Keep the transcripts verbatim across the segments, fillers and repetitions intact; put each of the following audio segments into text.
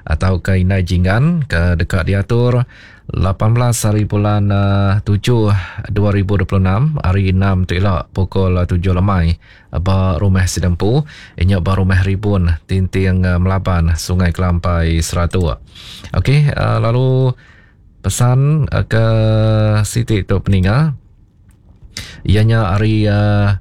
atau ke Inai Jinggan ke dekat diatur lapan belas hari bulan uh, tujuh dua ribu dua puluh enam hari enam tu elok pukul tujuh lemai ba rumah Sidempu inya ba rumah Ribun tinting uh, Melaban Sungai Kelampai Seratu. Okey, uh, lalu pesan uh, ke Siti Tok Peninga ianya hari uh,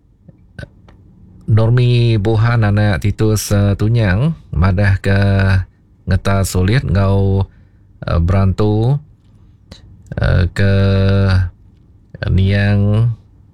Normi Buhan anak Titus uh, Tunyang madah ke ngeta sulit ngau uh, berantu uh, ke niang.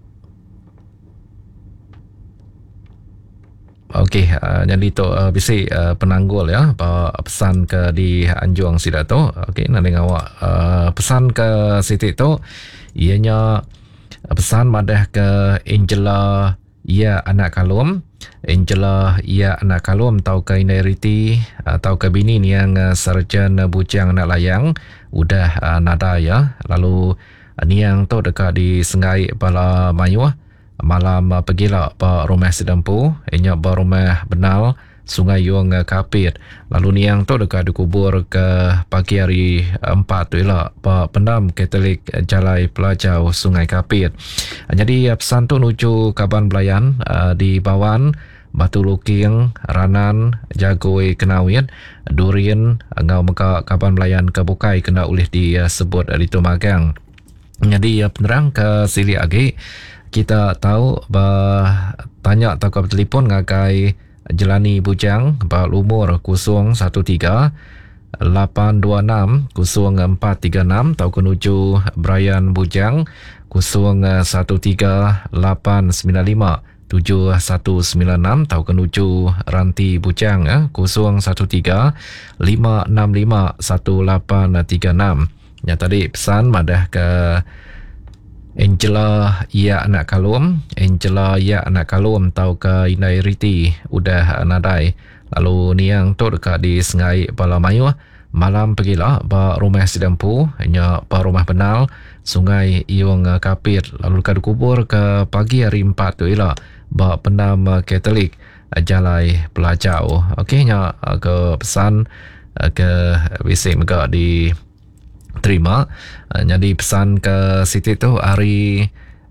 Okey, uh, jadi tu uh, bisi uh, penanggul ya uh, pesan ke di Anjuang Sida tu. Okey, nanti awak uh, pesan ke Siti tu ianya uh, pesan madah ke Angela ia anak kalum, Angela ia anak kalum tau ke Inai Riti atau ke bini ni yang uh, sarjan uh, bujang anak layang udah uh, nada ya. Lalu uh, ni yang tu dekat di Sengai Bala Mayu malam uh, pergilah ba rumah Sidempu inya ba rumah Benal Sungai Yuang uh, Kapit. Lalu ni yang tu dekat dikubur ke pagi hari empat tu ialah ba pendam Katolik Jalai Pelajau Sungai Kapit. Jadi uh, pesan tu nuju Kaban Belayan uh, di Bawan, Batu Luking, Ranan, Jagoi Kenawit, Durian, ngau meka Kaban Belayan ke Bukai kena ulih disebut uh, di Tumagang. Jadi uh, penerang ke sili agi kita tahu bah tanya atau ke telefon ngakai Jelani Bujang bah umur kosong satu tiga lapan dua enam kosong empat tiga enam atau kenuju Brian Bujang kosong satu tiga lapan sembilan lima tujuh satu sembilan enam atau kenuju Ranti Bujang eh, kosong satu tiga lima enam lima satu lapan tiga enam. Ya tadi pesan madah ke Angela ia anak kalum, Angela ia anak kalum tau ke Inai Riti udah nadai. Lalu ni yang tu dekat di Sengai Bala Mayu malam pergilah ba rumah Sidempu hanya ba rumah Benal Sungai Iung Kapit. Lalu dekat kubur ke pagi hari empat tu ialah ba pendam Katolik Jalai Pelajau. Okey nya ke pesan ke bisik megak di terima. Jadi pesan ke Siti tu hari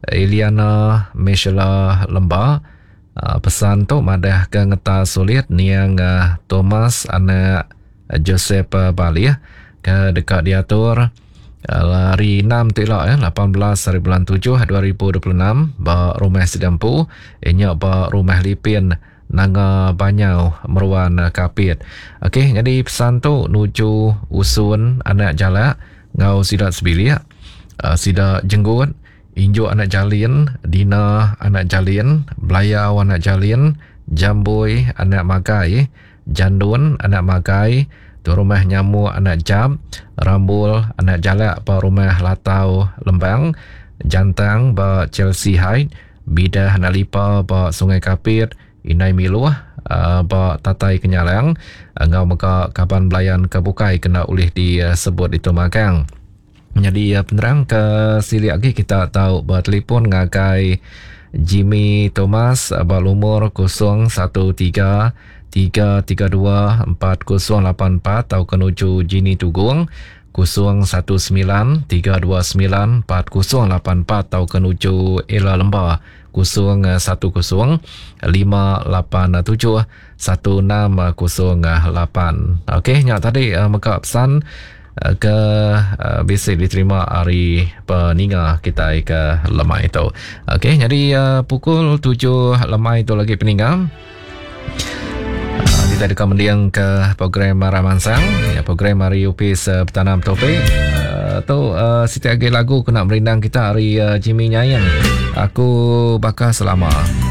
Eliana Meshela Lemba pesan tu madah ke ngeta sulit niang Thomas anak Joseph Bali ke dekat diatur hari enam tu lah eh, lapan belas hari bulan tujuh dua ribu dua puluh enam ba rumah Sidempu inya ba rumah Lipin Nanga Banyau Meruan Kapit. Okey, jadi pesan tu nuju usun anak jalak ngau sidat sebilik uh, sidat jenggut injo anak jalin Dina anak jalin Belayau anak jalin Jamboi anak magai Jandun anak magai tu rumah Nyamu anak jam Rambul anak jalak pa rumah Latau Lembang Jantang ba Chelsea Height Bidah anak lipa ba Sungai Kapit Inai Miluh uh, ba Tatai Kenyalang uh, ngau meka Kaban Belayan ke Bukai kena ulih disebut uh, di Tumagang. Jadi uh, penerang ke sili lagi kita tahu ba telefon ngakai Jimmy Thomas uh, ba umur kosong satu tiga tiga tiga dua empat kosong lapan empat atau kenuju Jini Tugung kosong satu sembilan tiga dua sembilan empat kosong lapan empat atau kenuju Ella Lembah kosong satu kosong lima lapan tujuh satu enam kosong lapan. Okey, nya tadi uh, meka pesan uh, ke uh, bisik diterima hari peninga kita ke lemai itu. Okey, jadi uh, pukul tujuh lemai itu lagi peninga. Uh, kita dekat mendiang ke program Ramansang, ya program hari U P S uh, Bertanam Topik. Uh, tu uh, setiap lagu kena merindang kita hari uh, Jimmy Nyayang. Aku bakal selama